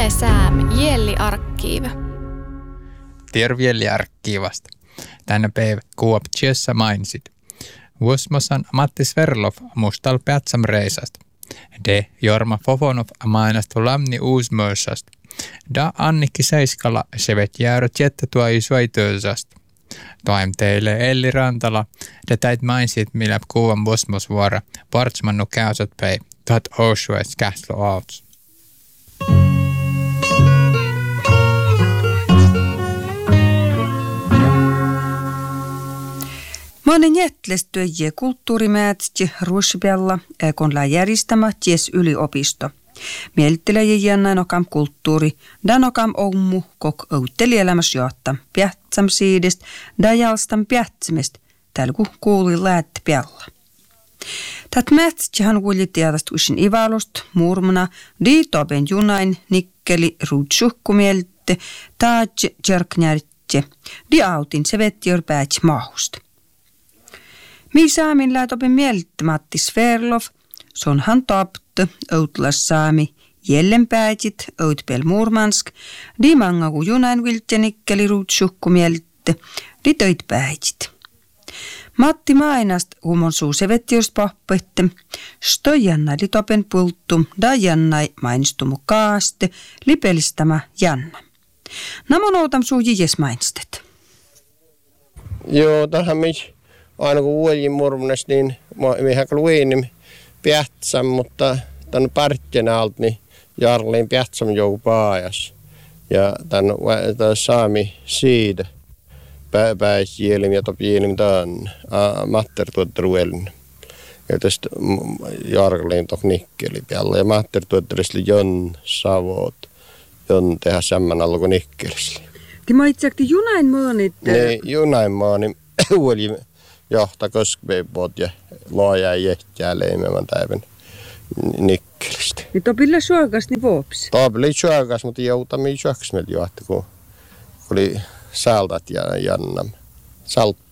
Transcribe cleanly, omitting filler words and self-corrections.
Yle Sääm, Jelli Arkiiva. Tervjelli Arkiivasta. Tänä päivä kuup tjessa mainitsit. Vuosmosan Matti Sverlov mustal Pätsam reisast. De Jorma Fofonov mainastu Lamni Uusmöösast. Da Annikki Seiskala sevet jäärät jättätua isuaitöösast. Toim teille Elli Rantala, de täit mainitsit millä kuuvan vuosmosvuora partsmannu käysät päivä. Tat Oshues käslo auts. Monen jätlestyöjä kulttuurimäätsi Ruusbialla, kun la järjestämä ties yliopisto. Mielttelejä nanokam kulttuuri, danokam ommu kok outtelielämäs johta, pähtsam siidist, dajalstam pähtsimist, tälku kuuli läätti pialla. Tät määtsihän kuuli tiedast usin ivalost, murmana, diitoben junain, nikkeli, ruutsukkumielte, taatje, tjörknärtje, diautin se vettiör päätsi mahusta. Mi saamin lähtopin mieltä Matti Sverlov, sonhan tapte, outlas saami, jälleen päätit, outpel Murmansk, di mangaku junain viltja nikkeli ruutsukku mieltä, di töit päätit. Matti mainast humon suu sevettiöst pahpehte, stojanna li topen pulttum, da jannai mainistumu kaaste, lipelistämä janna. Namon outam suu jies mainistet. Joo, tähän aina kun uudin murmunes, niin mehän luin Pähtsam, mutta tämän Pärttien alta niin Jarliin Pähtsam joku paajas. Ja tämän saami siitä pääsjielim ja topielim tämän mattertuotteluelin. Ja tästä Jarliin tok nikkeli päällä. Ja mattertuottelusli jon savot, jon tehdä saman alla kuin nikkelisli. Te maitsakti junain maanit? Niin, junain maani uudin johta koskpeipot ja laaja jähtää leimemän päivän nikkelistä. Niin topilla suokas niin vuops? Topilla suokas, mutta joutami suokas meillä johti, kun oli saltat ja jannam. Salt